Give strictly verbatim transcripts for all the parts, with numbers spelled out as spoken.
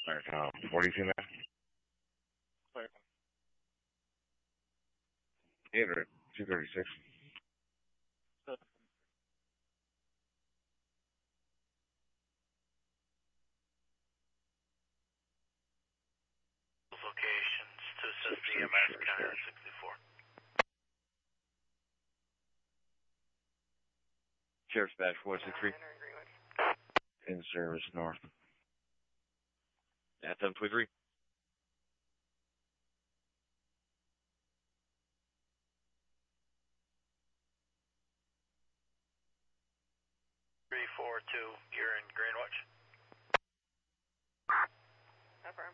Alright, um, what do you see now? eight hundred, two thirty-six. Locations to assist E M S, County sixty-four. Sheriff's Badge four sixty-three. In service north. At seven twenty-three. three four two, you're in Greenwich. Affirm.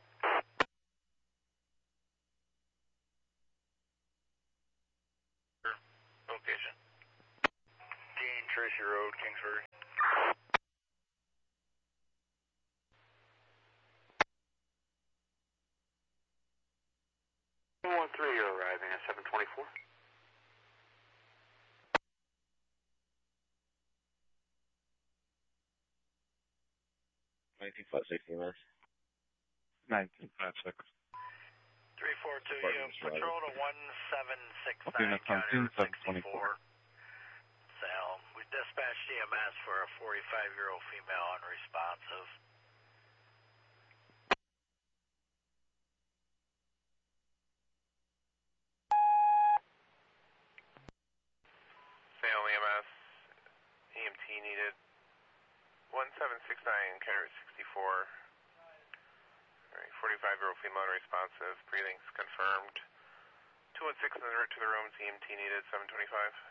Location. Dean Tracy Road, Kingsbury. one one three, you're arriving at seven twenty-four. nineteen five sixty minutes. nineteen five six. three four two, you patrol to one seven six Okay, nine, that's on County Route seven twenty-four. sixty-four. Salem. We dispatched E M S for a forty-five-year-old female unresponsive. Salem E M S, E M T needed. one seven six nine, County Route sixty-four. Alright, forty-five-year-old female unresponsive, breathing's confirmed. two one six on the route to the rooms, E M T needed, seven twenty-five.